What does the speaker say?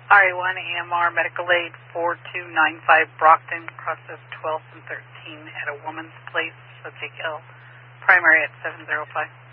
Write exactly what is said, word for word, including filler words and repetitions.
R A one A M R Medical Aid four two nine five Brockton, crosses twelfth and thirteen at a woman's place, so take L. Primary at seven zero five.